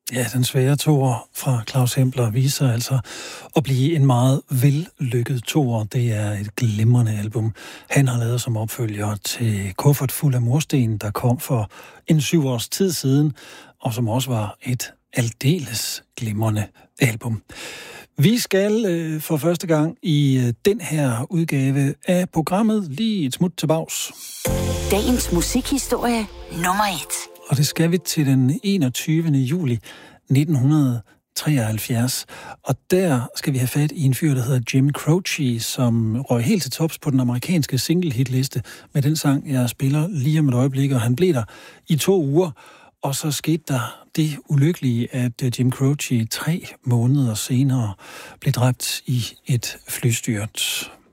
Ja, den svære toer fra Claus Hempler viser altså at blive en meget vellykket toer. Det er et glimrende album, han har lavet som opfølger til Kuffert fuld af mursten, der kom for en 7 års tid siden, og som også var et aldeles glimrende album. Vi skal for første gang i den her udgave af programmet lige et smut til bags. Dagens musikhistorie nummer 1. Og det skal vi til den 21. juli 1973. Og der skal vi have fat i en fyr, der hedder Jim Croce, som røg helt til tops på den amerikanske single-hitliste med den sang, jeg spiller lige om et øjeblik, og han blev der i 2 uger. Og så skete der det ulykkelige, at Jim Croce 3 måneder senere blev dræbt i et flystyrt.